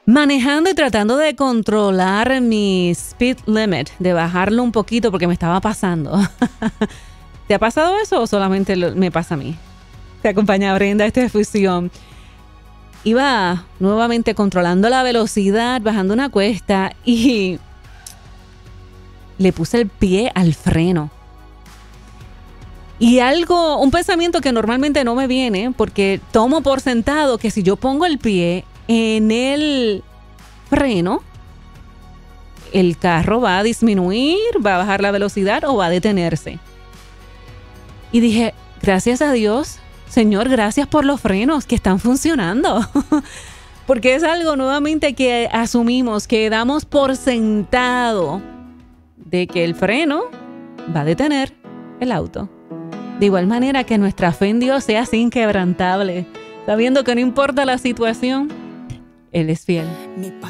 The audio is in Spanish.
manejando y tratando de controlar mi speed limit, de bajarlo un poquito porque me estaba pasando. ¿Te ha pasado eso o solamente me pasa a mí? Te acompaña Brenda, esta es Fusión. Iba nuevamente controlando la velocidad, bajando una cuesta y le puse el pie al freno. Y un pensamiento que normalmente no me viene porque tomo por sentado que si yo pongo el pie en el freno, el carro va a disminuir, va a bajar la velocidad o va a detenerse. Y dije, gracias a Dios, Señor, gracias por los frenos que están funcionando. Porque es algo nuevamente que asumimos, que damos por sentado de que el freno va a detener el auto. De igual manera que nuestra fe en Dios sea así inquebrantable, sabiendo que no importa la situación, Él es fiel.